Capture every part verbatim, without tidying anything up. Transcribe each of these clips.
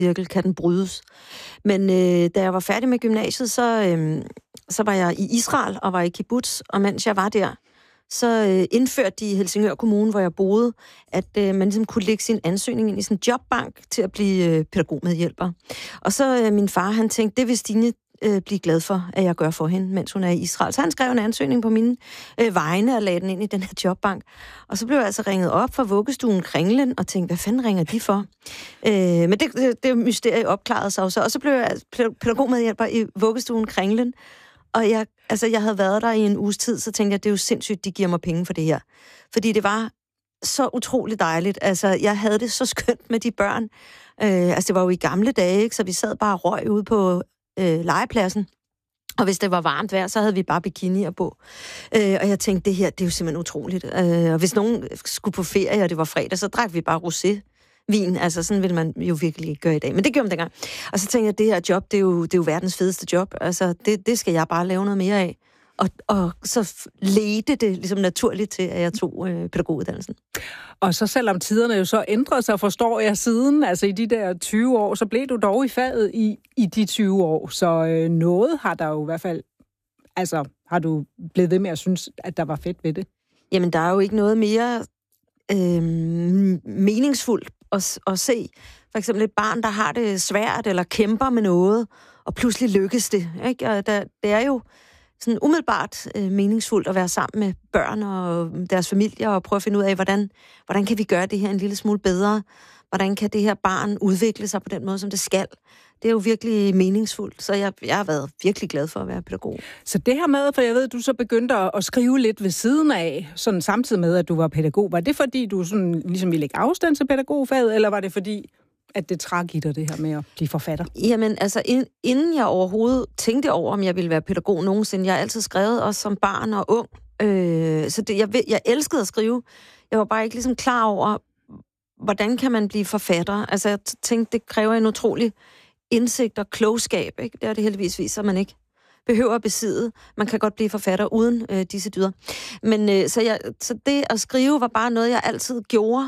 cirkel, kan den brydes. Men øh, da jeg var færdig med gymnasiet, så, øh, så var jeg i Israel og var i kibbutz, og mens jeg var der, så øh, indførte de i Helsingør Kommune, hvor jeg boede, at øh, man ligesom kunne lægge sin ansøgning ind i sådan en jobbank til at blive øh, pædagogmedhjælper. Og så øh, min far, han tænkte, det vil Stine øh, blive glad for, at jeg gør for hende, mens hun er i Israel. Så han skrev en ansøgning på mine øh, vegne og lagde den ind i den her jobbank. Og så blev jeg altså ringet op fra vuggestuen Kringlen og tænkte, hvad fanden ringer de for? Øh, men det, det, det mysterie opklarede sig også. Og så blev jeg pædagogmedhjælper i vuggestuen Kringlen. Og jeg, altså, jeg havde været der i en uges tid, så tænkte jeg, det er jo sindssygt, de giver mig penge for det her. Fordi det var så utroligt dejligt. Altså, jeg havde det så skønt med de børn. Øh, altså, det var jo i gamle dage, ikke? Så vi sad bare og røg ude på øh, legepladsen. Og hvis det var varmt vejr, så havde vi bare bikinier på. Øh, og jeg tænkte, det her, det er jo simpelthen utroligt. Øh, og hvis nogen skulle på ferie, og det var fredag, så drak vi bare rosé. Vin, altså sådan ville man jo virkelig ikke gøre i dag. Men det gjorde man dengang. Og så tænkte jeg, at det her job, det er jo, det er jo verdens fedeste job. Altså, det, det skal jeg bare lave noget mere af. Og, og så ledte det ligesom naturligt til, at jeg tog øh, pædagoguddannelsen. Og så selvom tiderne jo så ændrede sig, forstår jeg siden, altså i de der tyve år, så blev du dog i faget i, i de tyve år. Så øh, noget har der jo i hvert fald, altså har du blevet ved med at synes, at der var fedt ved det? Jamen, der er jo ikke noget mere øh, meningsfuldt at, at se. For eksempel et barn, der har det svært eller kæmper med noget, og pludselig lykkes det. Ikke? Og der, det er jo sådan umiddelbart øh, meningsfuldt at være sammen med børn og deres familier og prøve at finde ud af, hvordan, hvordan kan vi gøre det her en lille smule bedre? Hvordan kan det her barn udvikle sig på den måde, som det skal? Det er jo virkelig meningsfuldt, så jeg, jeg har været virkelig glad for at være pædagog. Så det her med, for jeg ved, at du så begyndte at skrive lidt ved siden af, sådan samtidig med, at du var pædagog. Var det fordi, du sådan, ligesom ville lægge afstand til pædagogfaget, eller var det fordi, at det trak i dig, det her med at blive forfatter? Jamen, altså, inden jeg overhovedet tænkte over, om jeg ville være pædagog nogensinde, jeg har altid skrevet, også som barn og ung. Øh, så det, jeg, jeg elskede at skrive. Jeg var bare ikke ligesom klar over, hvordan kan man blive forfatter? Altså, jeg tænkte, det kræver en utrolig indsigt og klogskab, ikke? Det er det heldigvis vist, at man ikke behøver at besidde. Man kan godt blive forfatter uden øh, disse dyder. Men øh, så, jeg, så det at skrive var bare noget, jeg altid gjorde.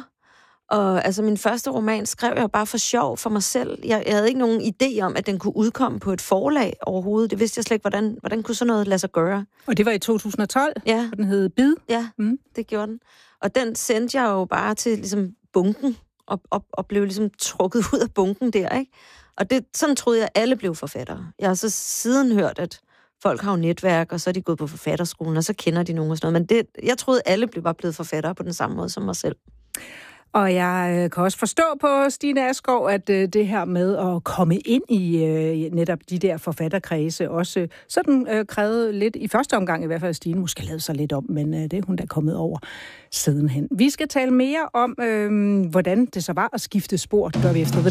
Og altså, min første roman skrev jeg bare for sjov for mig selv. Jeg, jeg havde ikke nogen idé om, at den kunne udkomme på et forlag overhovedet. Det vidste jeg slet ikke, hvordan, hvordan kunne sådan noget lade sig gøre. Og det var i to tusind og tolv, ja. Og den hed Bid? Ja, mm. det gjorde den. Og den sendte jeg jo bare til ligesom bunken, og, og, og blev ligesom trukket ud af bunken der, ikke? Og det, sådan troede jeg, at alle blev forfattere. Jeg har så siden hørt, at folk har jo netværk, og så er de gået på forfatterskolen, og så kender de nogen og sådan noget. Men det, jeg troede, at alle blev bare blevet forfattere på den samme måde som mig selv. Og jeg kan også forstå på Stine Askov, at det her med at komme ind i netop de der forfatterkredse også sådan krævede lidt, i første omgang i hvert fald, Stine måske lavede sig lidt om, men det er hun der kommet over sidenhen. Vi skal tale mere om, øh, hvordan det så var at skifte spor, gør vi efter The